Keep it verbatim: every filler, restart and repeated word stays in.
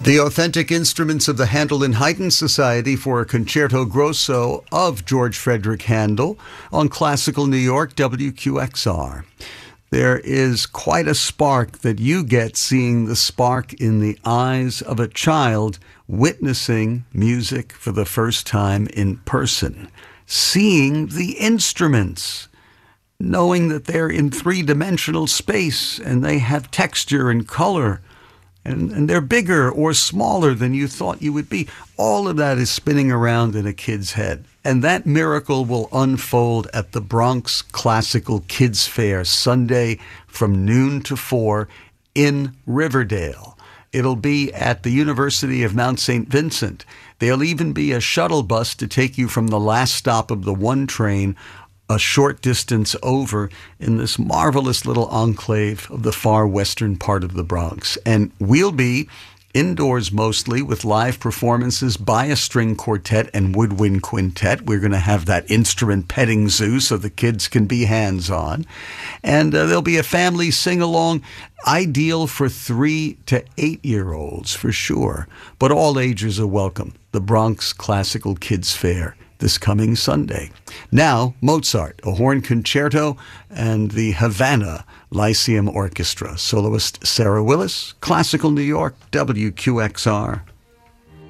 The authentic instruments of the Handel and Haydn Society for a Concerto Grosso of George Frederick Handel on Classical New York, W Q X R. There is quite a spark that you get seeing the spark in the eyes of a child witnessing music for the first time in person, seeing the instruments, knowing that they're in three-dimensional space and they have texture and color, and, and they're bigger or smaller than you thought you would be. All of that is spinning around in a kid's head. And that miracle will unfold at the Bronx Classical Kids Fair Sunday from noon to four in Riverdale. It'll be at the University of Mount Saint Vincent. There'll even be a shuttle bus to take you from the last stop of the one train a short distance over in this marvelous little enclave of the far western part of the Bronx. And we'll be indoors mostly with live performances by a string quartet and woodwind quintet. We're going to have that instrument petting zoo so the kids can be hands-on. And uh, there'll be a family sing-along, ideal for three to eight-year-olds for sure. But all ages are welcome. The Bronx Classical Kids Fair this coming Sunday. Now, Mozart, a horn concerto, and the Havana Lyceum Orchestra. Soloist Sarah Willis, Classical New York, W Q X R.